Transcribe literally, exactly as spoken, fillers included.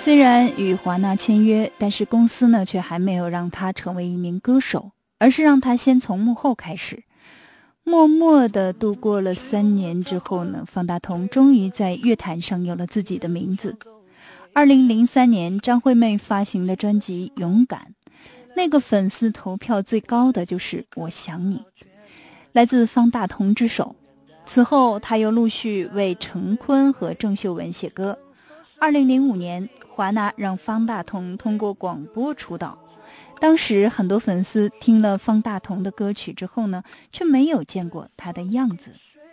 虽然与华纳签约，但是公司呢却还没有让他成为一名歌手，而是让他先从幕后开始。默默地度过了三年之后呢，方大同终于在乐坛上有了自己的名字。二零零三年，张惠妹发行的专辑《勇敢》，那个粉丝投票最高的就是《我想你》，来自方大同之手。此后，他又陆续为陈坤和郑秀文写歌。二零零五年，华纳让方大同通过广播出道。当时很多粉丝听了方大同的歌曲之后呢，却没有见过他的样子。